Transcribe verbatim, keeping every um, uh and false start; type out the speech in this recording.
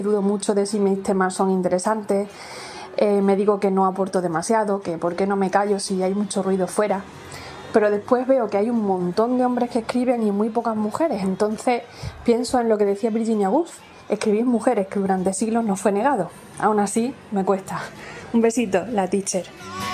dudo mucho de si mis temas son interesantes, eh, me digo que no aporto demasiado, que por qué no me callo si hay mucho ruido fuera. Pero después veo que hay un montón de hombres que escriben y muy pocas mujeres. Entonces pienso en lo que decía Virginia Woolf: escribís mujeres, que durante siglos nos fue negado. Aún así, me cuesta. Un besito, la teacher.